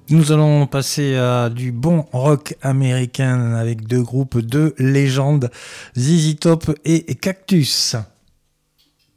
Nous allons passer à du bon rock américain avec deux groupes de légendes, ZZ Top et Cactus.